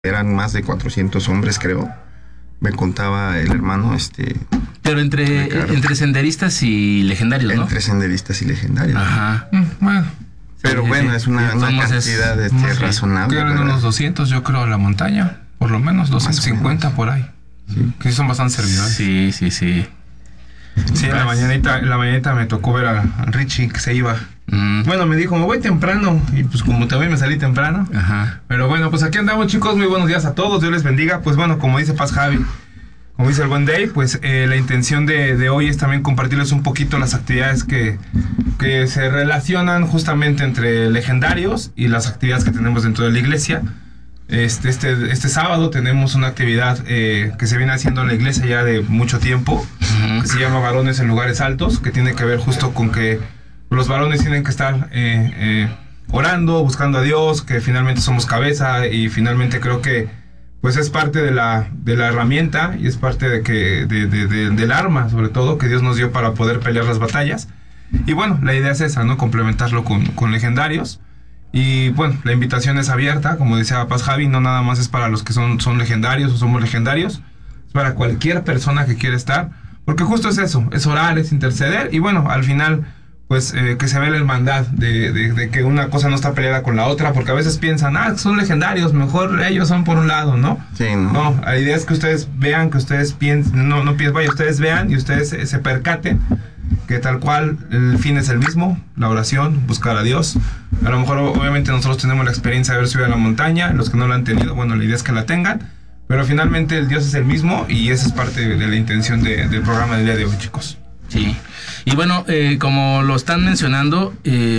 eran más de 400 hombres, creo. Me contaba el hermano, Pero entre senderistas y legendarios, ¿no? Entre senderistas y legendarios. Ajá. Bueno. Pero bueno, es una cantidad razonable. Que eran unos 200, yo creo, la montaña. Por lo menos 250 por ahí. Sí. Que sí son bastante servidores. Sí. Sí, en la mañanita me tocó ver a Richie que se iba. Bueno, me dijo, me voy temprano. Y pues como también me salí temprano. Ajá. Pero bueno, pues aquí andamos, chicos. Muy buenos días a todos. Dios les bendiga. Pues bueno, como dice Paz Javi, como dice el buen Dave, pues la intención de hoy es también compartirles un poquito las actividades que se relacionan justamente entre legendarios y las actividades que tenemos dentro de la iglesia. Este sábado tenemos una actividad que se viene haciendo en la iglesia ya de mucho tiempo, que se llama Varones en Lugares Altos, que tiene que ver justo con que los varones tienen que estar orando, buscando a Dios, que finalmente somos cabeza y finalmente creo que pues es parte de la herramienta y es parte del arma, sobre todo, que Dios nos dio para poder pelear las batallas. Y bueno, la idea es esa, ¿no? Complementarlo con legendarios. Y bueno, la invitación es abierta, como decía Paz Javi, no nada más es para los que son legendarios o somos legendarios, es para cualquier persona que quiera estar, porque justo es eso, es orar, es interceder, y bueno, al final, pues que se vea la hermandad de que una cosa no está peleada con la otra, porque a veces piensan, son legendarios, mejor ellos son por un lado, ¿no? Sí, ¿no? No, la idea es que ustedes vean, que ustedes piensen, no piensen, vaya, ustedes vean y ustedes se percaten que tal cual el fin es el mismo, la oración, buscar a Dios. A lo mejor obviamente nosotros tenemos la experiencia de haber subido a la montaña, los que no la han tenido, bueno, la idea es que la tengan, pero finalmente el Dios es el mismo y esa es parte de la intención del programa del día de hoy, chicos. Sí, y bueno, como lo están mencionando,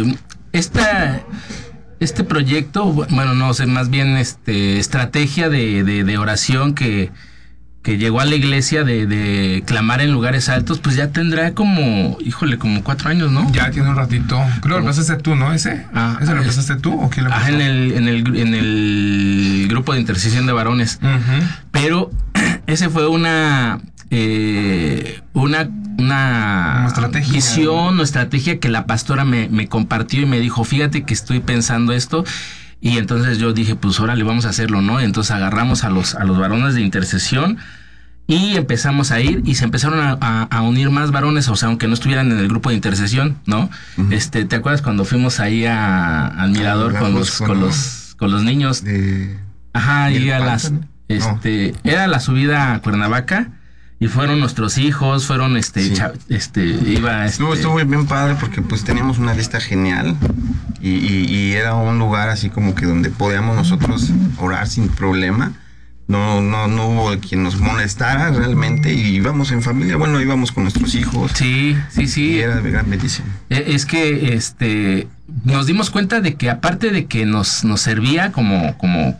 este proyecto, bueno, no sé, más bien estrategia de oración que llegó a la iglesia de clamar en lugares altos, pues ya tendrá como 4 años, ¿no? Ya tiene un ratito. Creo que lo empezaste tú, ¿no? ¿Ese lo empezaste tú o quién lo empezó? En el grupo de intercesión de varones. Uh-huh. Pero ese fue una estrategia, visión o estrategia que la pastora me compartió y me dijo, fíjate que estoy pensando esto. Y entonces yo dije, pues órale, vamos a hacerlo, ¿no? Entonces agarramos a los varones de intercesión y empezamos a ir y se empezaron a unir más varones, o sea, aunque no estuvieran en el grupo de intercesión, ¿no? Uh-huh. ¿Te acuerdas cuando fuimos ahí al mirador con los niños? Ajá, y a las era la subida a Cuernavaca. Y fueron nuestros hijos, fueron sí. Estuvo bien padre porque pues teníamos una vista genial y era un lugar así como que donde podíamos nosotros orar sin problema. No hubo quien nos molestara realmente y íbamos en familia, bueno, íbamos con nuestros hijos. Sí. Y era de gran bendición. Es que nos dimos cuenta de que aparte de que nos servía como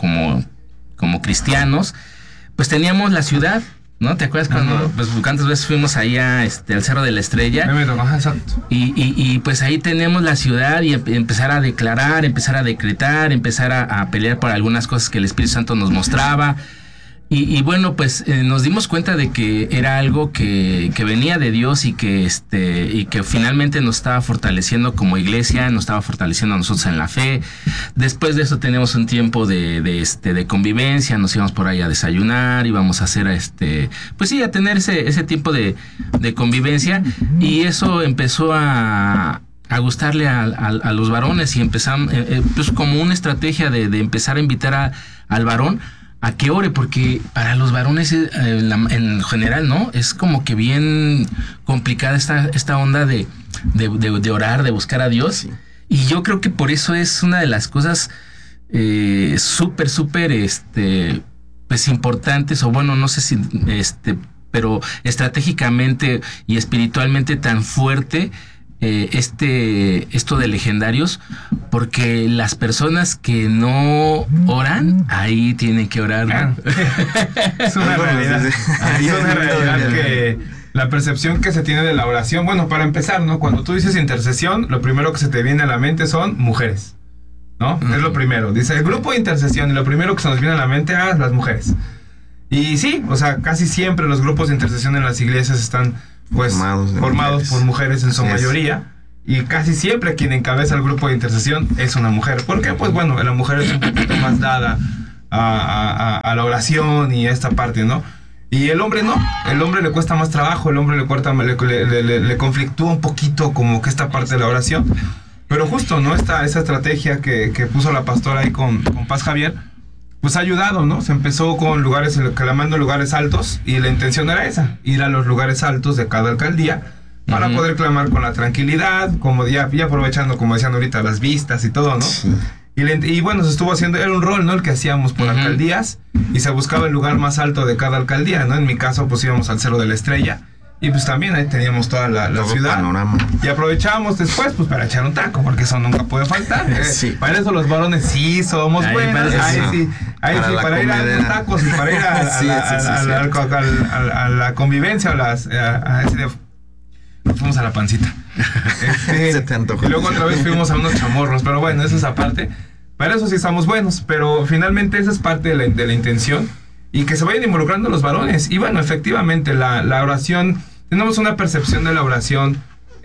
cristianos, pues teníamos la ciudad. ¿No? ¿Te acuerdas cuando pues cuántas veces fuimos ahí al Cerro de la Estrella? Exacto. Y pues ahí tenemos la ciudad y empezar a declarar, empezar a decretar, empezar a pelear por algunas cosas que el Espíritu Santo nos mostraba. Y bueno, pues nos dimos cuenta de que era algo que venía de Dios y que finalmente nos estaba fortaleciendo como iglesia, nos estaba fortaleciendo a nosotros en la fe. Después de eso tenemos un tiempo de convivencia, nos íbamos por ahí a desayunar, íbamos a hacer pues sí, a tener ese tiempo de convivencia, y eso empezó a gustarle a los varones y empezamos pues como una estrategia de empezar a invitar al varón a que ore, porque para los varones en general, ¿no? Es como que bien complicada esta onda de orar, de buscar a Dios. Sí. Y yo creo que por eso es una de las cosas súper, pues importantes, o bueno, no sé si, pero estratégicamente y espiritualmente tan fuerte esto de legendarios, porque las personas que no oran, ahí tienen que orar, ¿no? Es una realidad. Es una realidad que la percepción que se tiene de la oración, bueno, para empezar, ¿no? Cuando tú dices intercesión, lo primero que se te viene a la mente son mujeres, ¿no? Uh-huh. Es lo primero. Dice el grupo de intercesión y lo primero que se nos viene a la mente, las mujeres. Y sí, o sea, casi siempre los grupos de intercesión en las iglesias están pues formados por mujeres en su mayoría, y casi siempre quien encabeza el grupo de intercesión es una mujer. ¿Por qué? Pues bueno, la mujer es un poquito más dada a la oración y a esta parte, ¿no? Y el hombre no, el hombre le cuesta más trabajo, el hombre le conflictúa un poquito como que esta parte de la oración. Pero justo, ¿no? Esa estrategia que puso la pastora ahí con Paz Javier, pues ha ayudado, ¿no? Se empezó con clamando lugares altos y la intención era esa, ir a los lugares altos de cada alcaldía para poder clamar con la tranquilidad, como ya aprovechando, como decían ahorita, las vistas y todo, ¿no? Sí. Y bueno, se estuvo haciendo, era un rol, ¿no? El que hacíamos por alcaldías y se buscaba el lugar más alto de cada alcaldía, ¿no? En mi caso, pues íbamos al Cerro de la Estrella y pues también ahí teníamos toda la ciudad. Panorama. Y aprovechábamos después, pues para echar un taco, porque eso nunca puede faltar. Sí. Para eso los varones sí somos buenos. Ahí sí, para ir a los tacos y para ir a la convivencia o fuimos a la pancita. Se te antojó. Y luego otra vez fuimos a unos chamorros, pero bueno, eso es aparte. Para eso sí estamos buenos, pero finalmente esa es parte de la intención y que se vayan involucrando los varones. Y bueno, efectivamente, la oración, tenemos una percepción de la oración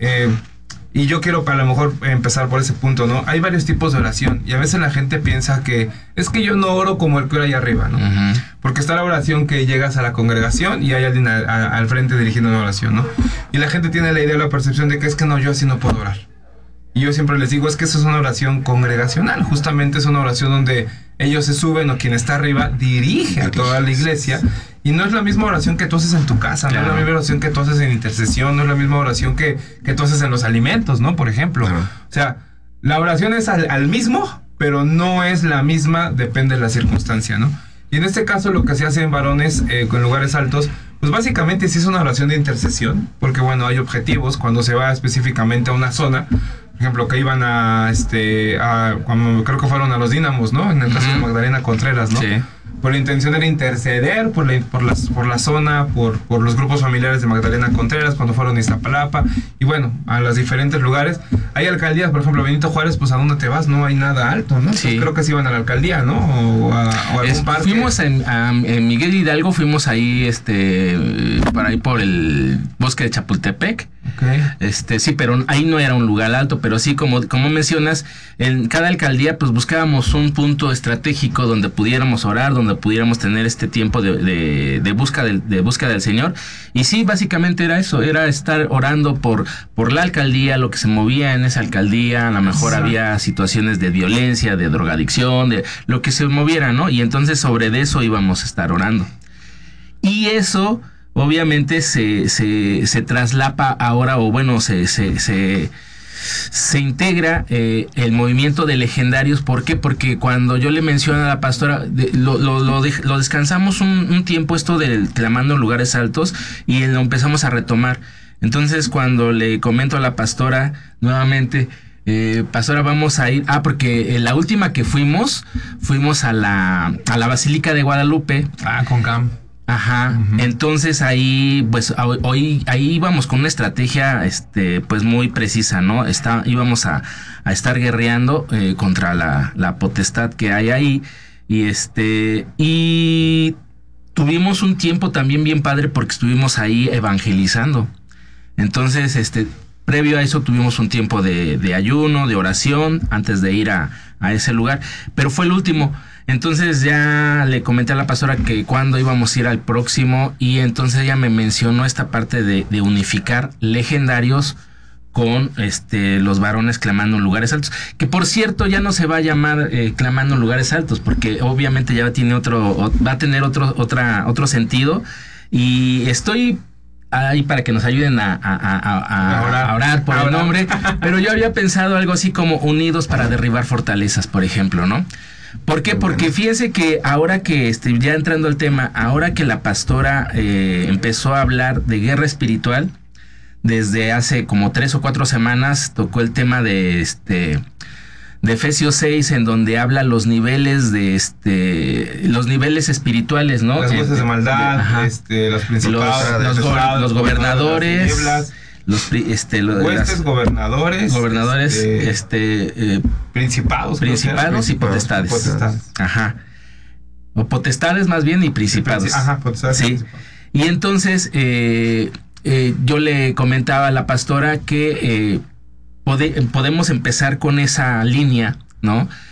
y yo quiero para lo mejor empezar por ese punto, ¿no? Hay varios tipos de oración y a veces la gente piensa que es que yo no oro como el que ora allá arriba, ¿no? Porque está la oración que llegas a la congregación y hay alguien al frente dirigiendo una oración, ¿no? Y la gente tiene la idea o la percepción de que es que no, yo así no puedo orar. Y yo siempre les digo, es que eso es una oración congregacional, justamente es una oración donde ellos se suben o quien está arriba dirige a toda la iglesia. Y no es la misma oración que tú haces en tu casa, claro. No es la misma oración que tú haces en intercesión, no es la misma oración que tú haces en los alimentos, ¿no? Por ejemplo. Claro. O sea, la oración es al mismo, pero no es la misma, depende de la circunstancia, ¿no? Y en este caso lo que se hace en varones con lugares altos, pues básicamente sí es una oración de intercesión, porque bueno, hay objetivos cuando se va específicamente a una zona. Por ejemplo, que iban cuando creo que fueron a los Dínamos, ¿no? En el caso de Magdalena Contreras, ¿no? Sí. Por la intención era interceder por la zona, por los grupos familiares de Magdalena Contreras cuando fueron a Iztapalapa y bueno, a los diferentes lugares. Hay alcaldías, por ejemplo, Benito Juárez, pues ¿a dónde te vas? No hay nada alto, ¿no? Sí. Creo que sí iban a la alcaldía, ¿no? O a algún parque. Fuimos en Miguel Hidalgo, fuimos ahí, por el bosque de Chapultepec. Okay. Sí, pero ahí no era un lugar alto, pero sí, como mencionas, en cada alcaldía pues buscábamos un punto estratégico donde pudiéramos orar, donde pudiéramos tener este tiempo de búsqueda del Señor. Y sí, básicamente era eso, era estar orando por la alcaldía, lo que se movía en esa alcaldía. A lo mejor había situaciones de violencia, de drogadicción, de lo que se moviera, ¿no? Y entonces sobre eso íbamos a estar orando. Y eso obviamente se traslapa ahora, o bueno, se integra el movimiento de legendarios. ¿Por qué? Porque cuando yo le menciono a la pastora, lo descansamos un tiempo esto del clamando en lugares altos y lo empezamos a retomar. Entonces cuando le comento a la pastora nuevamente, pastora, vamos a ir, porque la última que fuimos a la Basílica de Guadalupe. Con Cam. Ajá, entonces ahí, pues hoy ahí íbamos con una estrategia, pues muy precisa, ¿no? Íbamos a estar guerreando contra la potestad que hay ahí y tuvimos un tiempo también bien padre porque estuvimos ahí evangelizando. Entonces, previo a eso tuvimos un tiempo de ayuno, de oración antes de ir a ese lugar, pero fue el último. Entonces ya le comenté a la pastora que cuándo íbamos a ir al próximo y entonces ella me mencionó esta parte de unificar legendarios con los varones clamando en lugares altos, que por cierto ya no se va a llamar clamando en lugares altos porque obviamente ya va a tener otro sentido y estoy ahí para que nos ayuden a orar por el nombre, pero yo había pensado algo así como unidos para derribar fortalezas, por ejemplo, ¿no? ¿Por qué? Porque fíjense que ahora que ya entrando al tema, ahora que la pastora empezó a hablar de guerra espiritual, desde hace como 3 o 4 semanas tocó el tema de Efesios 6, en donde habla los niveles los niveles espirituales, ¿no? Las voces de maldad, los principados, los gobernadores, huestes, gobernadores, principados y potestades. Ajá. O potestades más bien y principados. Potestades. Sí. Y entonces yo le comentaba a la pastora que podemos empezar con esa línea, ¿no?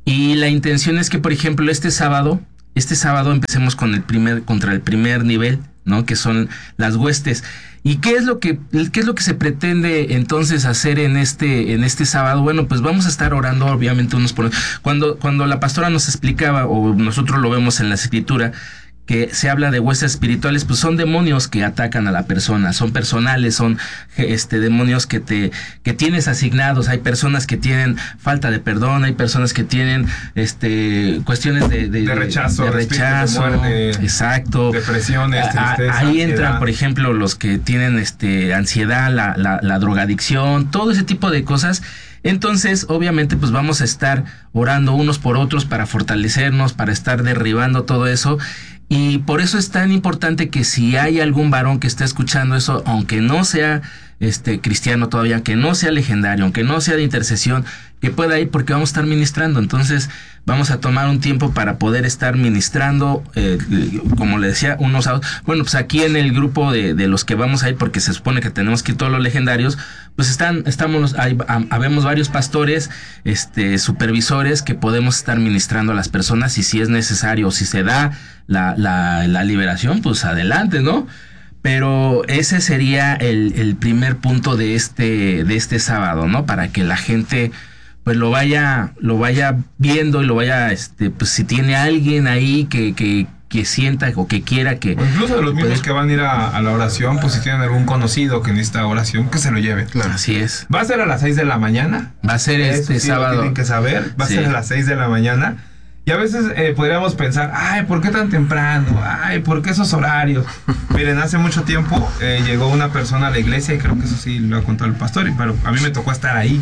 Y la intención es que, por ejemplo, este sábado empecemos contra el primer nivel, ¿no? Que son las huestes. ¿Y qué es lo que se pretende entonces hacer en este sábado? Bueno, pues vamos a estar orando, obviamente, unos por otros. Cuando la pastora nos explicaba, o nosotros lo vemos en la escritura, que se habla de huestes espirituales, pues son demonios que atacan a la persona, son personales, son demonios que tienes asignados. Hay personas que tienen falta de perdón, hay personas que tienen cuestiones de rechazo, de muerte, exacto, depresiones, tristeza, ahí ansiedad. entran, por ejemplo, los que tienen ansiedad, la drogadicción, todo ese tipo de cosas. Entonces, obviamente, pues vamos a estar orando unos por otros para fortalecernos, para estar derribando todo eso. Y por eso es tan importante que si hay algún varón que está escuchando eso, aunque no sea cristiano todavía, aunque no sea legendario, aunque no sea de intercesión, que pueda ir, porque vamos a estar ministrando. Entonces vamos a tomar un tiempo para poder estar ministrando, como le decía, unos sábados. Bueno, pues aquí en el grupo de los que vamos a ir, porque se supone que tenemos que ir todos los legendarios, pues habemos varios pastores, supervisores, que podemos estar ministrando a las personas, y si es necesario, si se da la liberación, pues adelante, ¿no? Pero ese sería el primer punto de este sábado, ¿no? Para que la gente pues lo vaya viendo y lo vaya, pues si tiene alguien ahí que sienta o que quiera que... O incluso de los mismos que van a ir a la oración, pues si tienen algún conocido que necesita oración, que se lo lleve. Claro. Así es. Va a ser a las 6 de la mañana. Va a ser sí sábado. Lo tienen que saber. Va a ser a las 6 de la mañana. Y a veces podríamos pensar, ay, ¿por qué tan temprano? Ay, ¿por qué esos horarios? Miren, hace mucho tiempo llegó una persona a la iglesia, y creo que eso sí lo ha contado el pastor, pero a mí me tocó estar ahí.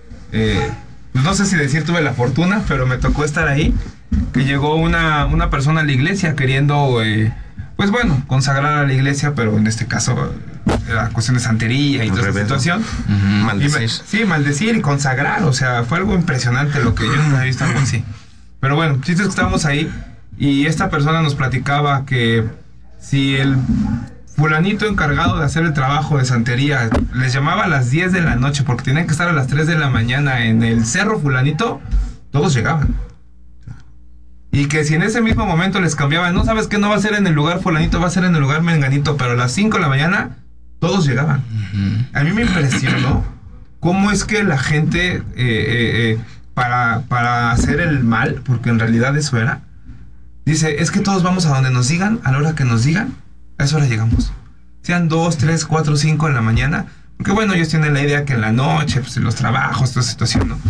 No sé si decir tuve la fortuna, pero me tocó estar ahí. Que llegó una persona a la iglesia queriendo, pues bueno, consagrar a la iglesia, pero en este caso era cuestión de santería y toda esa situación. Maldecir. Maldecir y consagrar, o sea, fue algo impresionante lo que yo no había visto algo así. Pero bueno, chiste es que estábamos ahí y esta persona nos platicaba que si el fulanito encargado de hacer el trabajo de santería les llamaba a las 10 de la noche porque tenían que estar a las 3 de la mañana en el cerro fulanito, todos llegaban. Y que si en ese mismo momento les cambiaban, no sabes que no va a ser en el lugar fulanito, va a ser en el lugar menganito, pero a las 5 de la mañana todos llegaban. A mí me impresionó cómo es que la gente... para hacer el mal, porque en realidad eso era, dice, es que todos vamos a donde nos digan, a la hora que nos digan, a esa hora llegamos. Sean 2, 3, 4, 5 en la mañana, porque bueno, ellos tienen la idea que en la noche, pues en los trabajos, toda esa situación, ¿no?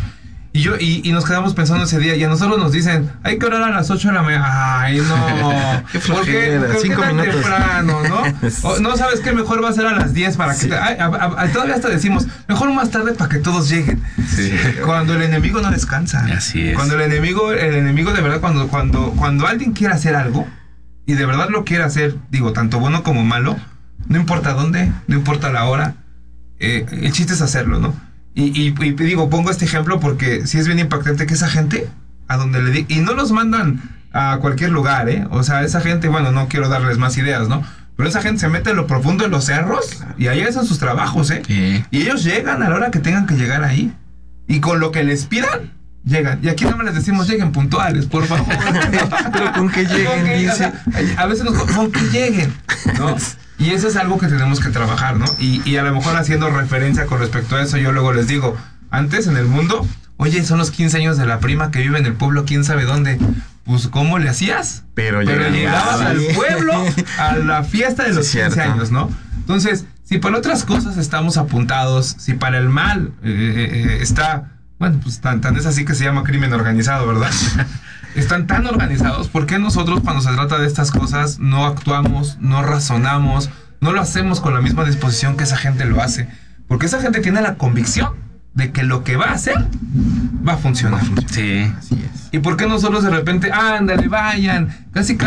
Y nos quedamos pensando ese día, y a nosotros nos dicen, hay que orar a las 8 de la mañana. Ay, no. Qué flojera, ¿Por qué 5 tan minutos. temprano, no? O, no, ¿sabes qué? Mejor va a ser a las 10 para que... Sí. Todavía hasta decimos, mejor más tarde para que todos lleguen. Sí. Cuando el enemigo no descansa. Así es. Cuando el enemigo de verdad, cuando alguien quiere hacer algo, y de verdad lo quiere hacer, digo, tanto bueno como malo, no importa dónde, no importa la hora, el chiste es hacerlo, ¿no? Y digo, pongo este ejemplo porque sí es bien impactante que esa gente, a donde le di, y no los mandan a cualquier lugar, o sea, esa gente, bueno, no quiero darles más ideas, ¿no? Pero esa gente se mete en lo profundo de los cerros y ahí hacen sus trabajos, Sí. Y ellos llegan a la hora que tengan que llegar ahí. Y con lo que les pidan, llegan. Y aquí no me les decimos, lleguen puntuales, por favor. Pero con que lleguen, dice. O sea, a veces con que lleguen, ¿no? Y eso es algo que tenemos que trabajar, ¿no? Y a lo mejor haciendo referencia con respecto a eso, yo luego les digo, antes en el mundo, oye, son los 15 años de la prima que vive en el pueblo, quién sabe dónde. Pues, ¿cómo le hacías? Pero llegabas al pueblo, a la fiesta de los 15 años, ¿no? Entonces, si para otras cosas estamos apuntados, si para el mal está... Bueno, pues tan es así que se llama crimen organizado, ¿verdad? Están tan organizados, ¿por qué nosotros cuando se trata de estas cosas no actuamos, no razonamos, no lo hacemos con la misma disposición que esa gente lo hace? Porque esa gente tiene la convicción de que lo que va a hacer va a funcionar. Sí. Así es. ¿Y por qué nosotros de repente, ándale, vayan? Casi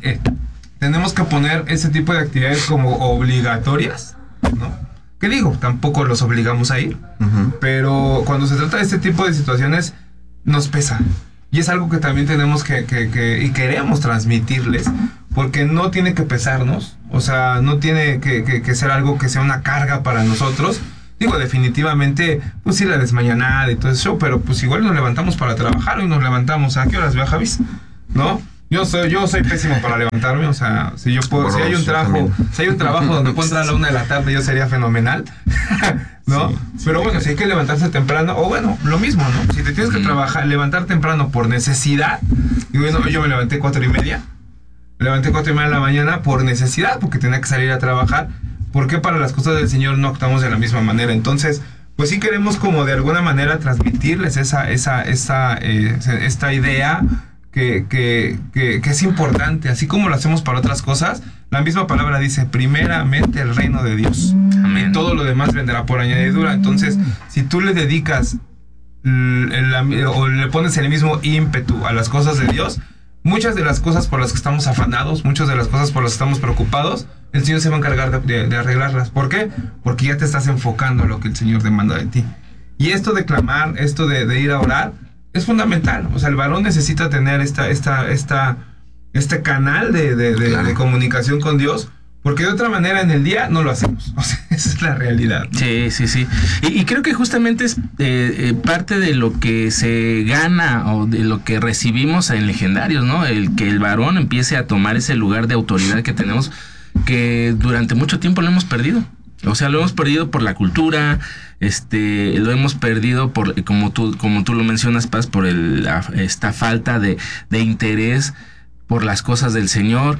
tenemos que poner ese tipo de actividades como obligatorias, ¿no? ¿Qué digo? Tampoco los obligamos a ir. Pero cuando se trata de este tipo de situaciones, nos pesa. Y es algo que también tenemos que y queremos transmitirles. Porque no tiene que pesarnos. O sea, no tiene que ser algo que sea una carga para nosotros. Digo, definitivamente, pues sí, la desmañanada y todo eso, pero pues igual nos levantamos para trabajar. Hoy nos levantamos, ¿a qué horas, vea, Javis? ¿No? Yo soy pésimo para levantarme, o sea, si hay un trabajo donde puedo entrar a la 1 de la tarde, yo sería fenomenal, ¿no? Sí, pero bueno, si hay que levantarse temprano, o bueno, lo mismo, ¿no? Si te tienes que levantar temprano por necesidad, y bueno, yo me levanté 4:30, de la mañana por necesidad, porque tenía que salir a trabajar, porque para las cosas del Señor no actuamos de la misma manera. Entonces, pues sí queremos como de alguna manera transmitirles esta idea que es importante, así como lo hacemos para otras cosas. La misma palabra dice, primeramente el reino de Dios. Amén. Y todo lo demás vendrá por añadidura. Entonces, si tú le dedicas o le pones el mismo ímpetu a las cosas de Dios, muchas de las cosas por las que estamos afanados, muchas de las cosas por las que estamos preocupados, el Señor se va a encargar de arreglarlas. ¿Por qué? Porque ya te estás enfocando en lo que el Señor demanda de ti. Y esto de clamar, esto de ir a orar, es fundamental. O sea, el varón necesita tener este canal de comunicación con Dios, porque de otra manera en el día no lo hacemos. O sea, esa es la realidad, ¿no? Sí. Y creo que justamente es parte de lo que se gana o de lo que recibimos en Legendarios, ¿no? El que el varón empiece a tomar ese lugar de autoridad que tenemos, que durante mucho tiempo lo hemos perdido. O sea, lo hemos perdido por la cultura, lo hemos perdido por, como tú lo mencionas, Paz, por esta falta de interés por las cosas del Señor,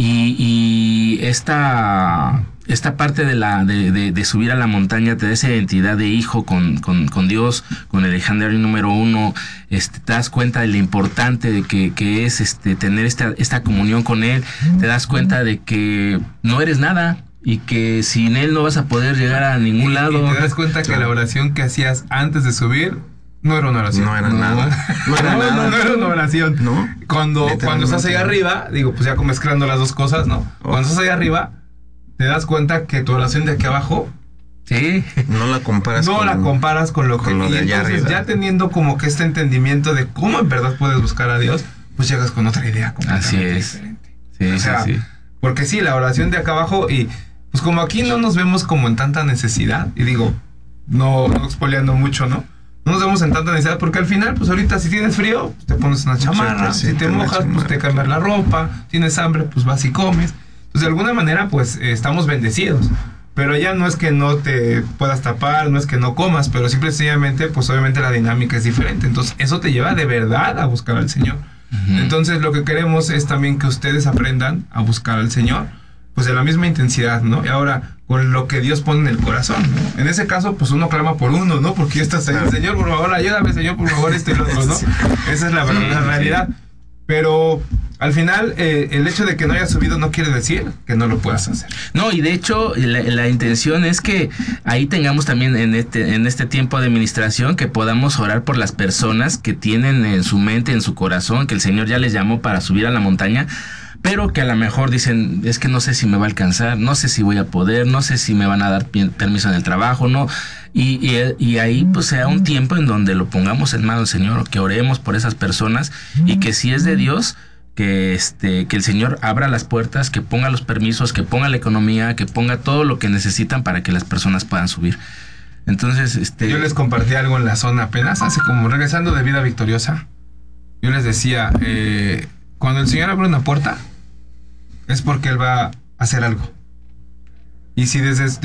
y esta parte de subir a la montaña te da esa identidad de hijo con Dios, con el legendario número 1. Te das cuenta de lo importante de que es tener esta comunión con Él. Te das cuenta de que no eres nada y que sin Él no vas a poder llegar a ningún lado. Y te das cuenta que la oración que hacías antes de subir no era una oración. No era nada. No era una oración. ¿No? Cuando estás ahí arriba, digo, pues ya mezclando las dos cosas, ¿no? Cuando estás ahí arriba, te das cuenta que tu oración de aquí abajo, sí, no la comparas con lo que de allá arriba. Ya teniendo como que este entendimiento de cómo en verdad puedes buscar a Dios, pues llegas con otra idea completamente diferente. Sí, o sea, sí. Porque sí, la oración de acá abajo, y pues como aquí no nos vemos como en tanta necesidad, y digo, no expoliando mucho, ¿no? No nos vemos en tanta necesidad, porque al final, pues ahorita si tienes frío, pues te pones una chamarra, si te mojas, pues te cambias la ropa, tienes hambre, pues vas y comes. Entonces, de alguna manera, pues estamos bendecidos. Pero ya no es que no te puedas tapar, no es que no comas, pero simple y sencillamente, pues obviamente la dinámica es diferente. Entonces, eso te lleva de verdad a buscar al Señor. Uh-huh. Entonces, lo que queremos es también que ustedes aprendan a buscar al Señor, pues de la misma intensidad, ¿no? Y ahora, con lo que Dios pone en el corazón, ¿no? En ese caso, pues uno clama por uno, ¿no? Porque ya estás ahí, Señor, por favor, ayúdame, Señor, por favor, y lo otro, ¿no? Esa es la realidad. Pero al final, el hecho de que no hayas subido no quiere decir que no lo puedas hacer. No, y de hecho, la intención es que ahí tengamos también en este tiempo de administración, que podamos orar por las personas que tienen en su mente, en su corazón, que el Señor ya les llamó para subir a la montaña, pero que a lo mejor dicen, es que no sé si me va a alcanzar, no sé si voy a poder, no sé si me van a dar permiso en el trabajo, ¿no? Y ahí pues sea un tiempo en donde lo pongamos en manos del Señor, que oremos por esas personas, y que si es de Dios, que el Señor abra las puertas, que ponga los permisos, que ponga la economía, que ponga todo lo que necesitan para que las personas puedan subir. Entonces, yo les compartí algo en la zona apenas, hace como regresando de Vida Victoriosa. Yo les decía, cuando el Señor abre una puerta, es porque Él va a hacer algo. Y si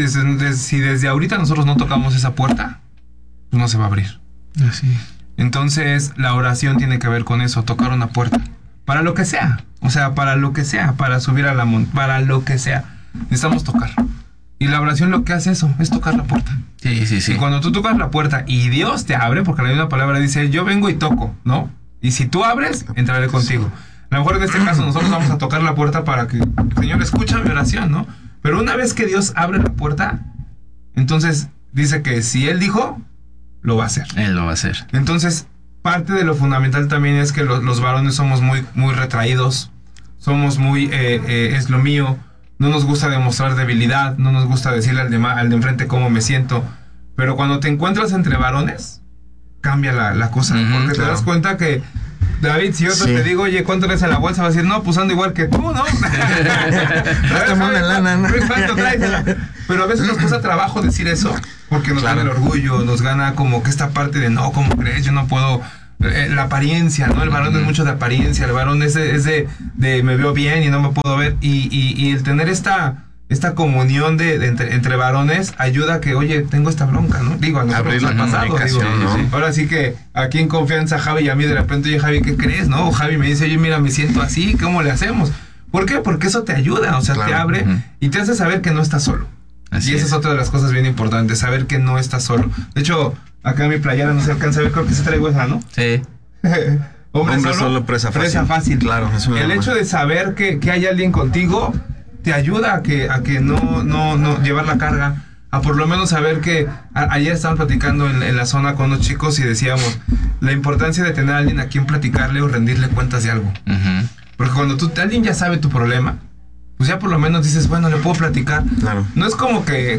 desde ahorita nosotros no tocamos esa puerta, pues no se va a abrir. Así. Entonces, la oración tiene que ver con eso, tocar una puerta. Para lo que sea. O sea, para lo que sea. Para subir a la montaña. Para lo que sea. Necesitamos tocar. Y la oración lo que hace eso, es tocar la puerta. Sí. Y cuando tú tocas la puerta y Dios te abre, porque la misma palabra dice, yo vengo y toco, ¿no? Y si tú abres, entraré contigo. A lo mejor en este caso nosotros vamos a tocar la puerta para que el Señor escuche mi oración, ¿no? Pero una vez que Dios abre la puerta, entonces dice que si Él dijo, lo va a hacer. Él lo va a hacer. Entonces, parte de lo fundamental también es que los varones somos muy, muy retraídos, somos muy, es lo mío, no nos gusta demostrar debilidad, no nos gusta decirle al de enfrente cómo me siento, pero cuando te encuentras entre varones, cambia la cosa, porque te das cuenta que, David, si yo te digo, oye, ¿cuánto traes en la bolsa? Vas a decir, no, pues ando igual que tú, ¿no? Tráeme una lana, ¿no? Pero a veces nos cuesta trabajo decir eso, Porque nos gana el orgullo, nos gana como que esta parte de no, ¿cómo crees? Yo no puedo... la apariencia, ¿no? El varón es mucho de apariencia, el varón es de me veo bien y no me puedo ver. Y el tener esta comunión entre varones ayuda a que, oye, tengo esta bronca, ¿no? Digo, a nosotros nos ha pasado, digo, ¿no? Sí. Ahora sí que aquí en confianza Javi y a mí de repente, oye, Javi, ¿qué crees? ¿No? O Javi me dice, oye, mira, me siento así, ¿cómo le hacemos? ¿Por qué? Porque eso te ayuda, o sea, te abre y te hace saber que no estás solo. Así y esa es otra de las cosas bien importantes, saber que no estás solo. De hecho, acá en mi playera no se alcanza a ver, creo que se traigo esa, ¿no? Sí. Hombre solo, presa fácil. Presa fácil. Claro, el hecho de saber que hay alguien contigo te ayuda a que no llevar la carga, a por lo menos saber que ayer estaban platicando en la zona con unos chicos y decíamos la importancia de tener a alguien a quien platicarle o rendirle cuentas de algo. Porque cuando alguien ya sabe tu problema, pues ya por lo menos dices, bueno, le puedo platicar. Claro. No es como que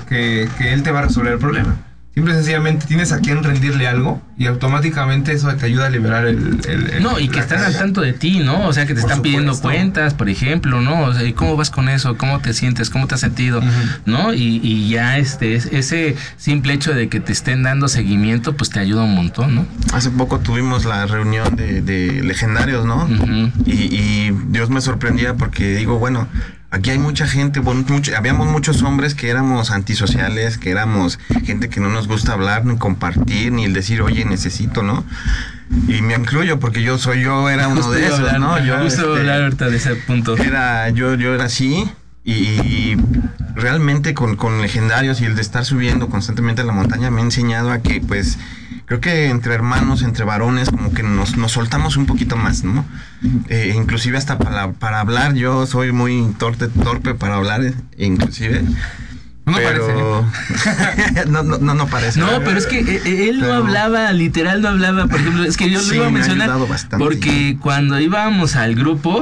él te va a resolver el problema. Simple y sencillamente tienes a quien rendirle algo y automáticamente eso te ayuda a liberar no, y que están al tanto de ti, ¿no? O sea, que te están pidiendo cuentas, por ejemplo, ¿no? O sea, ¿y cómo vas con eso? ¿Cómo te sientes? ¿Cómo te has sentido? ¿No? Y ya ese simple hecho de que te estén dando seguimiento, pues te ayuda un montón, ¿no? Hace poco tuvimos la reunión de legendarios, ¿no? Y Dios me sorprendía porque digo, bueno, aquí hay mucha gente, habíamos muchos hombres que éramos antisociales, que éramos gente que no nos gusta hablar, ni compartir, ni el decir, oye, necesito, ¿no? Y me incluyo porque yo era uno de esos, ¿no? Yo justo hablar ahorita de ese punto. Yo era así y realmente con legendarios y el de estar subiendo constantemente a la montaña me ha enseñado a que, pues, creo que entre hermanos, entre varones, como que nos soltamos un poquito más, ¿no? Inclusive hasta para hablar, yo soy muy torpe para hablar, inclusive. No pero... parece. No parece. No, pero es que él no hablaba, literal no hablaba. Por ejemplo, es que yo lo iba a mencionar porque cuando íbamos al grupo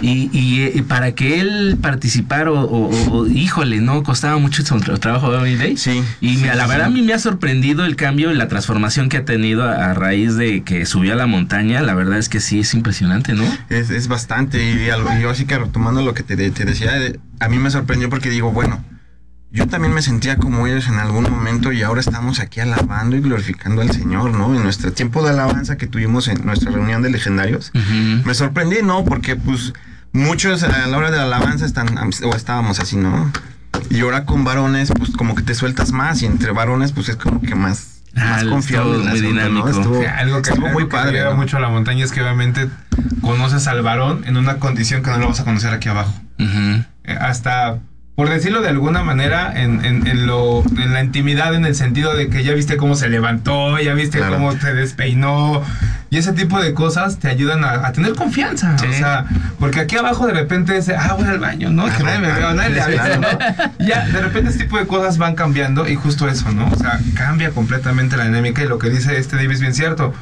y para que él participara o híjole, no costaba mucho su trabajo, ¿verdad? Sí. Y la verdad a mí me ha sorprendido el cambio y la transformación que ha tenido a raíz de que subió a la montaña. La verdad es que sí, es impresionante, ¿no? Es bastante. Y yo así que retomando lo que te decía, a mí me sorprendió porque digo, bueno, yo también me sentía como ellos en algún momento y ahora estamos aquí alabando y glorificando al Señor, ¿no? En nuestro tiempo de alabanza que tuvimos en nuestra reunión de legendarios, me sorprendí, ¿no? Porque pues muchos a la hora de la alabanza estábamos así, ¿no? Y ahora con varones, pues como que te sueltas más y entre varones, pues es como que más confiable. Muy dinámico. ¿no? Algo que muy padre. Lleva mucho a la montaña es que obviamente conoces al varón en una condición que no lo vas a conocer aquí abajo. Hasta... por decirlo de alguna manera, en la intimidad, en el sentido de que ya viste cómo se levantó, ya viste cómo se despeinó, y ese tipo de cosas te ayudan a tener confianza. Sí. O sea, porque aquí abajo de repente es, voy al baño, ¿no? Que nadie me vea, nadie le avisa, ¿no? Ya, de repente ese tipo de cosas van cambiando y justo eso, ¿no? O sea, cambia completamente la dinámica y lo que dice David es bien cierto.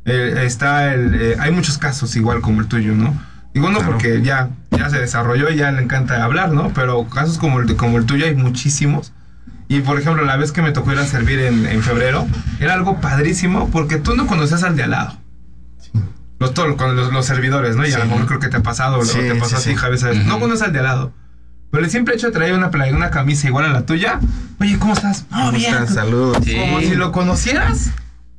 Hay muchos casos igual como el tuyo, ¿no? Digo, no, porque ya se desarrolló y ya le encanta hablar, ¿no? Pero casos como el tuyo hay muchísimos. Y, por ejemplo, la vez que me tocó ir a servir en febrero, era algo padrísimo porque tú no conocías al de al lado. Sí. Los servidores, ¿no? Y a lo mejor creo que te ha pasado, o te pasó así, Javi, ¿sabes? No conoces al de al lado. Pero el simple hecho de traer una camisa igual a la tuya, oye, ¿cómo estás? ¿Cómo estás? Saludos. Sí. Como si lo conocieras.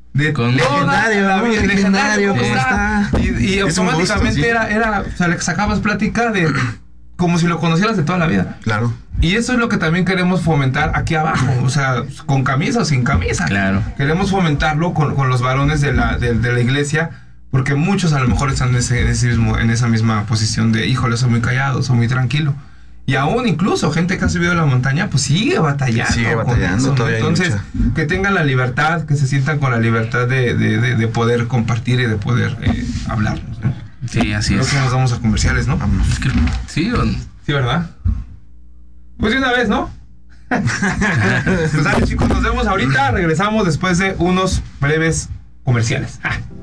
Legendario, ¿cómo está? Y automáticamente gusto, era, o sea, le sacabas plática de como si lo conocieras de toda la vida. Claro. Y eso es lo que también queremos fomentar aquí abajo, o sea, con camisa o sin camisa. Claro. Queremos fomentarlo con los varones de la iglesia, porque muchos a lo mejor están en esa misma posición de, híjole, soy muy callado, soy muy tranquilo. Y aún incluso gente que ha subido a la montaña, pues sigue batallando. Eso, ¿no? Entonces, que tengan la libertad, que se sientan con la libertad de poder compartir y de poder hablar, ¿no? Sí, así es. Creo que nos vamos a comerciales, ¿no? Vámonos. Sí, sí, ¿verdad? Pues de una vez, ¿no? Pues dale, chicos, nos vemos ahorita. Regresamos después de unos breves comerciales.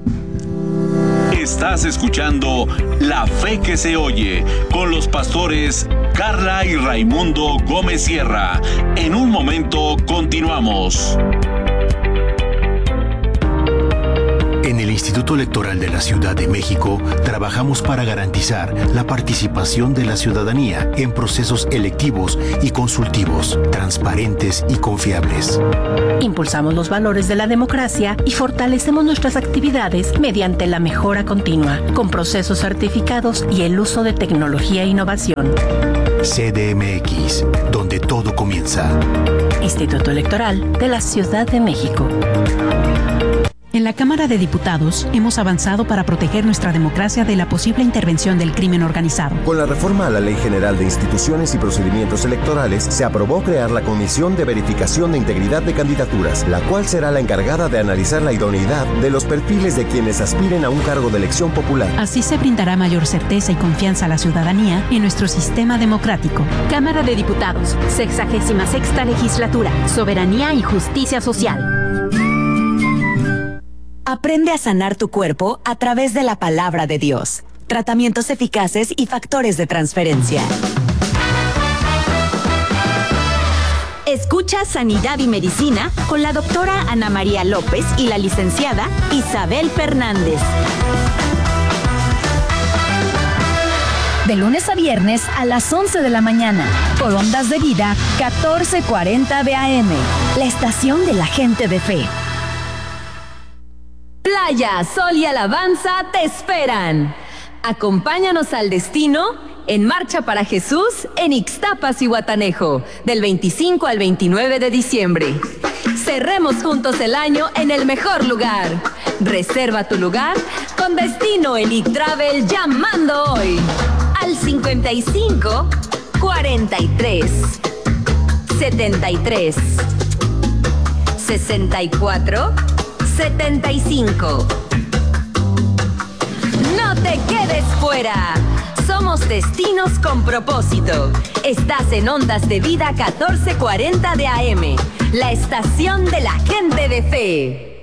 Estás escuchando La Fe que se oye con los pastores Carla y Raimundo Gómez Sierra. En un momento continuamos. En el Instituto Electoral de la Ciudad de México trabajamos para garantizar la participación de la ciudadanía en procesos electivos y consultivos, transparentes y confiables. Impulsamos los valores de la democracia y fortalecemos nuestras actividades mediante la mejora continua, con procesos certificados y el uso de tecnología e innovación. CDMX, donde todo comienza. Instituto Electoral de la Ciudad de México. En la Cámara de Diputados hemos avanzado para proteger nuestra democracia de la posible intervención del crimen organizado. Con la reforma a la Ley General de Instituciones y Procedimientos Electorales, se aprobó crear la Comisión de Verificación de Integridad de Candidaturas, la cual será la encargada de analizar la idoneidad de los perfiles de quienes aspiren a un cargo de elección popular. Así se brindará mayor certeza y confianza a la ciudadanía en nuestro sistema democrático. Cámara de Diputados, 66ª Legislatura, Soberanía y Justicia Social. Aprende a sanar tu cuerpo a través de la palabra de Dios. Tratamientos eficaces y factores de transferencia. Escucha Sanidad y Medicina con la doctora Ana María López y la licenciada Isabel Fernández. De lunes a viernes a las 11 de la mañana, por Ondas de Vida 1440 de AM, la estación de la gente de fe. Playa, sol y alabanza te esperan. Acompáñanos al destino en Marcha para Jesús en Ixtapas y Guatanejo, del 25 al 29 de diciembre. Cerremos juntos el año en el mejor lugar. Reserva tu lugar con destino en iTravel llamando hoy al 55 43 73 64 75. No te quedes fuera. Somos destinos con propósito. Estás en Ondas de Vida 1440 de AM, la estación de la gente de fe.